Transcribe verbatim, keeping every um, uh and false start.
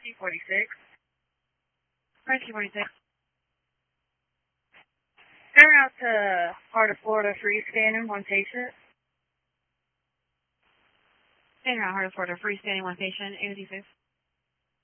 Rescue forty-six. Rescue forty-six. Send out to Heart of Florida freestanding, one patient. Send out Heart of Florida freestanding, one patient, A O D six.